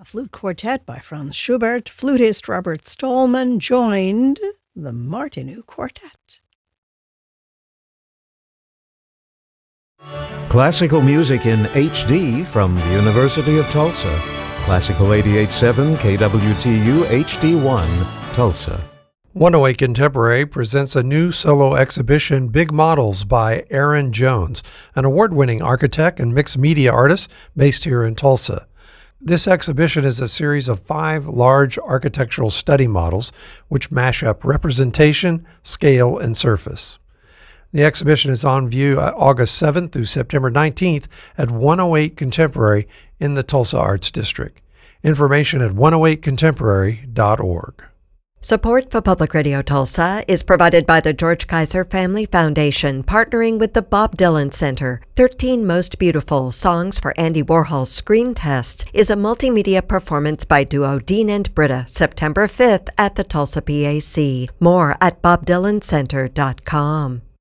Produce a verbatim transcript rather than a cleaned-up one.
A flute quartet by Franz Schubert, flutist Robert Stallman joined the Martinu Quartet. Classical music in H D from the University of Tulsa. Classical eighty-eight point seven K W T U H D one, Tulsa. one oh eight Contemporary presents a new solo exhibition, Big Models by Aaron Jones, an award-winning architect and mixed media artist based here in Tulsa. This exhibition is a series of five large architectural study models which mash up representation, scale, and surface. The exhibition is on view August seventh through September nineteenth at one oh eight Contemporary in the Tulsa Arts District. Information at one oh eight contemporary dot org. Support for Public Radio Tulsa is provided by the George Kaiser Family Foundation, partnering with the Bob Dylan Center. thirteen Most Beautiful Songs for Andy Warhol's Screen Test is a multimedia performance by duo Dean and Britta, September fifth at the Tulsa P A C. More at bob dylan center dot com.